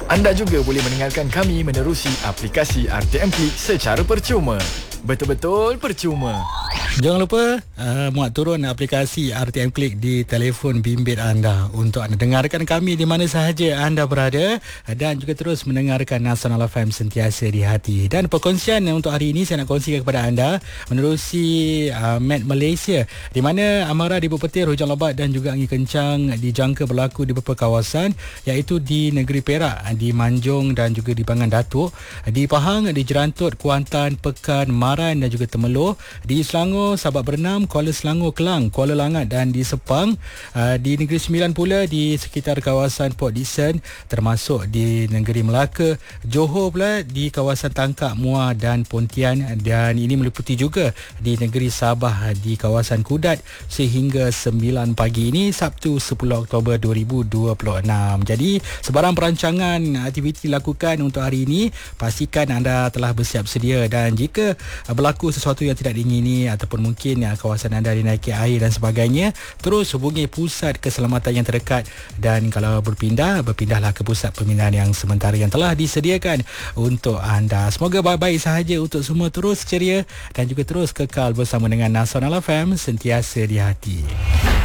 Anda juga boleh mendengarkan kami menerusi aplikasi RTM Klik secara percuma. Betul-betul percuma. Jangan lupa muat turun aplikasi RTM Klik di telefon bimbit anda untuk anda dengarkan kami di mana sahaja anda berada dan juga terus mendengarkan Nasional FM sentiasa di hati. Dan perkongsian untuk hari ini saya nak kongsikan kepada anda menerusi Met Malaysia di mana amarah di petir, hujan lebat dan juga angin kencang dijangka berlaku di beberapa kawasan iaitu di negeri Perak, di Manjung dan juga di Bangan Datuk, di Pahang, di Jerantut, Kuantan, Pekan, Maran dan juga Temerloh, di Selangor, Sabak Bernam, Kuala Selangor, Kelang, Kuala Langat dan di Sepang, di Negeri Sembilan pula di sekitar kawasan Port Dickson termasuk di Negeri Melaka, Johor pula di kawasan Tangkak, Muar dan Pontian, dan ini meliputi juga di Negeri Sabah di kawasan Kudat sehingga 9 pagi ini Sabtu 10 Oktober 2026. Jadi sebarang perancangan aktiviti dilakukan untuk hari ini, pastikan anda telah bersiap sedia, dan jika berlaku sesuatu yang tidak diingini ataupun mungkin kawasan anda dinaiki air dan sebagainya, terus hubungi pusat keselamatan yang terdekat, dan kalau berpindahlah ke pusat pemindahan yang sementara yang telah disediakan untuk anda. Semoga baik-baik sahaja untuk semua, terus ceria dan juga terus kekal bersama dengan Nasional FM sentiasa di hati.